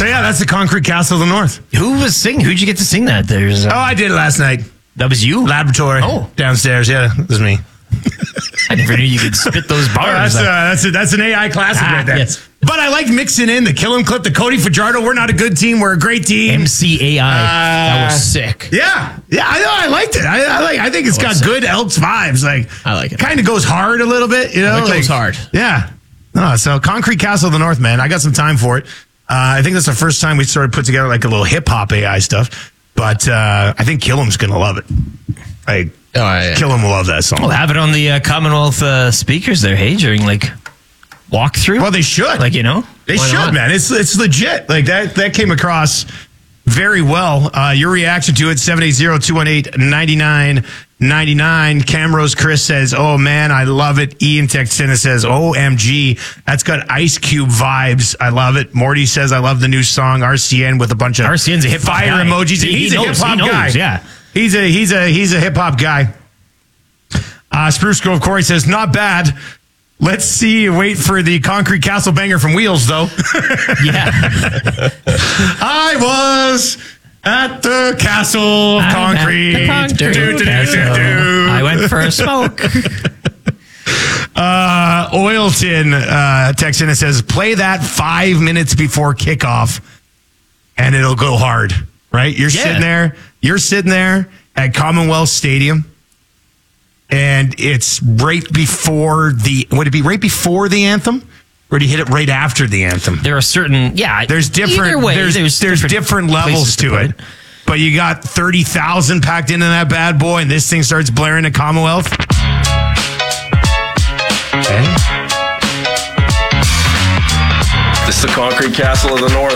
So yeah, that's the Concrete Castle of the North. Who was singing? Who'd you get to sing that? Oh, I did it last night. That was you? Laboratory. Oh. Downstairs. Yeah, it was me. I never knew you could spit those bars. That's an AI classic right there. Yes. But I like mixing in the Kill 'Em clip, the Cody Fajardo. We're not a good team. We're a great team. MCAI. That was sick. Yeah, I know. I liked it. I think it's got good Elks vibes. Like I like it. Kind of goes hard a little bit. You know, It goes hard. Yeah. No, so Concrete Castle of the North, man. I got some time for it. I think that's the first time we sort of put together like a little hip hop AI stuff. But I think Kill 'Em's gonna love it. Like. Kill 'Em will love that song. We'll have it on the Commonwealth speakers there, hey, during like walkthrough. Well, they should. Like, you know? They should, man. It's legit. Like that came across very well. Your reaction to it, 780-218-9999. Camrose Chris says, oh man, I love it. Ian Textina says, OMG. That's got Ice Cube vibes. I love it. Morty says, I love the new song. RCN with a bunch of RCN's a hip hop fire guy. emojis. He's a hip hop guy. Yeah. He's a hip hop guy. Spruce Grove Corey says, not bad. Let's see. Wait for the Concrete Castle banger from Wheels, though. Yeah. I was at the Castle of Concrete. I went for a smoke. Oilton texts in and says, play that 5 minutes before kickoff, and it'll go hard. Right? You're sitting there at Commonwealth Stadium, and it's right before would it be right before the anthem? Or do you hit it right after the anthem? There are certain, there's different, way, there's different levels to it. But you got 30,000 packed into that bad boy, and this thing starts blaring at Commonwealth. Okay. This is the Concrete Castle of the North.